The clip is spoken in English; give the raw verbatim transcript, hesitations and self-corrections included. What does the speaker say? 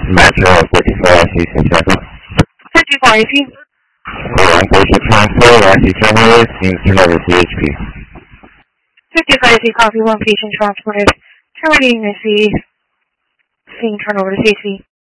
Metro fifty-four I C C seven. fifty-four I C. One patient transfer, I C terminated, seems turnover C H P. fifty-four I C, copy, one patient transported. Terminating I C, seeing turnover to C H P.